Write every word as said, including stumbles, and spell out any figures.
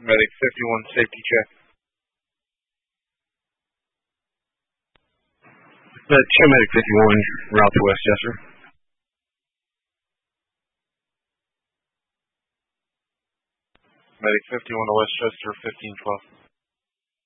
Medic fifty-one, safety check. Uh, two Medic fifty-one, route to Westchester. Medic fifty-one to Westchester, fifteen twelve.